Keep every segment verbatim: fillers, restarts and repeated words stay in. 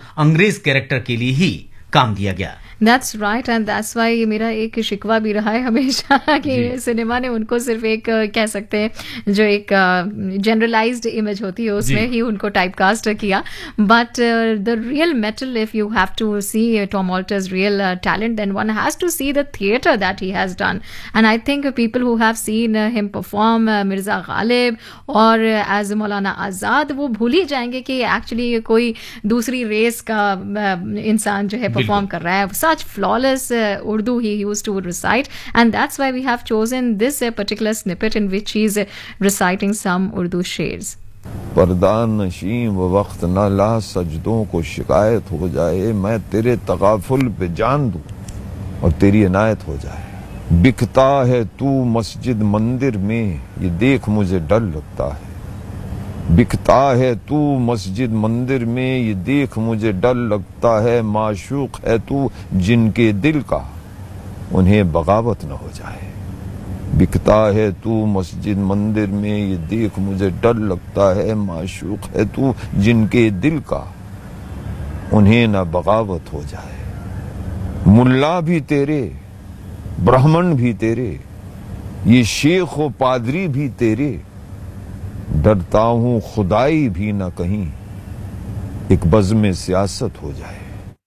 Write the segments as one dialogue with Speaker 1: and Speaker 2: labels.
Speaker 1: अंग्रेज कैरेक्टर के लिए ही काम दिया गया।
Speaker 2: That's right and that's why मेरा एक शिकवा भी रहा है हमेशा कि सिनेमा ने उनको सिर्फ एक कह सकते हैं जो एक जनरलाइज्ड uh, इमेज होती है उसमें ही उनको टाइपकास्ट किया, but the real metal if you have to C Tom alters real talent then one has to see the theatre that he has done and I think people who have seen him perform Mirza Ghalib और as मौलाना आज़ाद वो भूल ही जाएंगे कि actually कोई दूसरी race का uh, इंसान जो है परफॉर्म कर रहा है। Such flawless uh, Urdu he used to recite, and that's why we have chosen this uh, particular snippet in which he's uh, reciting some Urdu shares.
Speaker 3: पर्दान नशीं वो वक्त न ला सजदों को शिकायत हो जाए, मैं तेरे तगाफुल पे जान दूं और तेरी इनायत हो जाए। बिकता है तू मस्जिद मंदिर में, ये देख मुझे डर लगता है। बिकता है तू मस्जिद मंदिर में, ये देख मुझे डर लगता है। माशूक है तू जिनके दिल का, उन्हें बगावत न हो जाए। बिकता है तू मस्जिद मंदिर में, ये देख मुझे डर लगता है। माशूक है तू जिनके दिल का, उन्हें न बगावत हो जाए। मुल्ला भी तेरे, ब्राह्मण भी तेरे, ये शेख व पादरी भी तेरे, डरता हूं खुदाई भी न कहीं एक बज़्म सियासत हो जाए।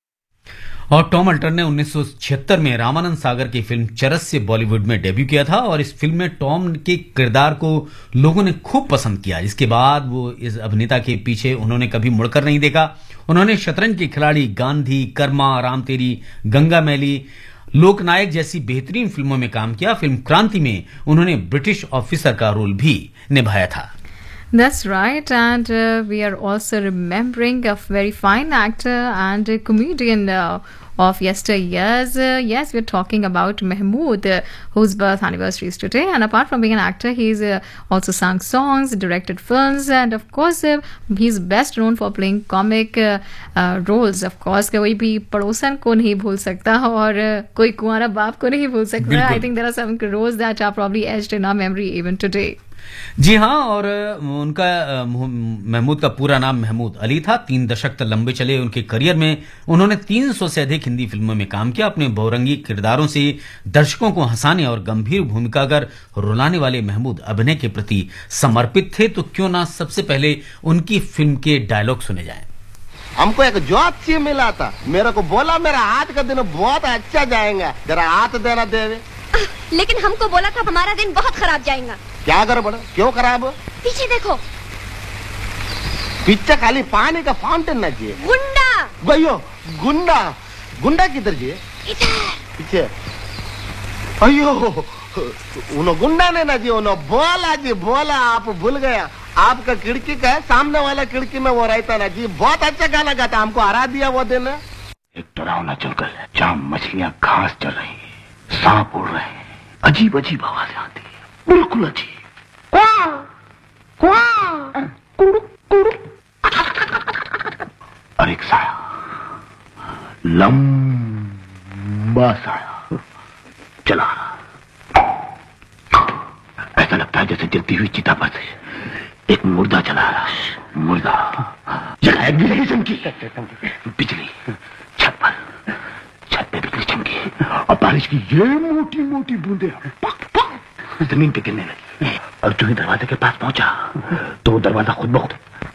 Speaker 1: और टॉम अल्टर ने उन्नीस सौ छिहत्तर में रामानंद सागर की फिल्म चरस से बॉलीवुड में डेब्यू किया था और इस फिल्म में टॉम के किरदार को लोगों ने खूब पसंद किया। इसके बाद वो इस अभिनेता के पीछे उन्होंने कभी मुड़कर नहीं देखा। उन्होंने शतरंज के खिलाड़ी, गांधी, कर्मा, राम तेरी, गंगा मैली, लोकनायक जैसी बेहतरीन फिल्मों में काम किया। फिल्म क्रांति में उन्होंने ब्रिटिश ऑफिसर का रोल भी निभाया था।
Speaker 2: That's right, and uh, we are also remembering a very fine actor and a comedian uh, of yesteryears. Uh, yes, we're talking about Mahmood, uh, whose birth anniversary is today. And apart from being an actor, he's uh, also sung songs, directed films, and of course, uh, he's best known for playing comic uh, uh, roles. Of course, कोई भी पड़ोसन को नहीं भूल सकता और uh, कोई कुंवारा बाप को नहीं भूल सकता. I think there are some roles that are probably etched in our memory even today.
Speaker 1: जी हाँ, और उनका महमूद का पूरा नाम महमूद अली था। तीन दशक तक लंबे चले उनके करियर में उन्होंने तीन सौ से अधिक हिंदी फिल्मों में काम किया। अपने बहुरंगी किरदारों से दर्शकों को हंसाने और गंभीर भूमिका कर रुलाने वाले महमूद अभिनय के प्रति समर्पित थे। तो क्यों ना सबसे पहले उनकी फिल्म के डायलॉग सुने जाएं।
Speaker 4: हमको एक जॉब सी मिला था, मेरे को बोला मेरा आज का दिन बहुत अच्छा जाएगा, जरा हाथ देना देवे।
Speaker 5: लेकिन हमको बोला था हमारा दिन बहुत खराब जाएगा।
Speaker 4: क्या कर बड़ा, क्यों खराब?
Speaker 5: पीछे देखो,
Speaker 4: पीछे खाली पानी का फाउंटेन ना जी।
Speaker 5: गुंडा
Speaker 4: भैया, गुंडा गुंडा किधर जी?
Speaker 5: इधर
Speaker 4: पीछे। अयो, उन्होंने गुंडा ने ना जी, उन्होंने बोला जी, बोला आप भूल गया। आपका खिड़की का है, सामने वाला खिड़की में वो रहता ना जी, बहुत अच्छा गाना गाता, हमको हरा दिया वो दिन।
Speaker 6: एक डरावना जंगल है जहाँ मछलियाँ घास चल रही है, सांप उड़ रहे हैं, अजीब अजीब आवाजें आती है, बिल्कुल अजीब। क्वा क्वा कुड़ुक कुड़ुक। और एक साया, लंबा साया चला रहा। ऐसा लगता है जैसे जलती हुई चिता पर से एक मुर्दा चला रहा है। मुर्दा जगह एक बिजली चमकी, बिजली छत पर, छत पे बिजली चमकी और बारिश की ये मोटी मोटी बूंदे पक पक जमीन पे गिरने लगी। और जो ही दरवाजे के पास पहुंचा तो दरवाजा खुद ब खुद।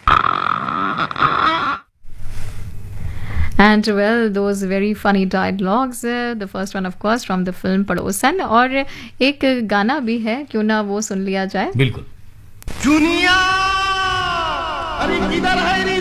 Speaker 2: And well, those very funny dialogues. Uh, the first one, of course, from the film पड़ोसन। और एक गाना भी है, क्यों ना वो सुन लिया जाए।
Speaker 1: बिल्कुल।
Speaker 4: दुनिया अरे किधर है रे?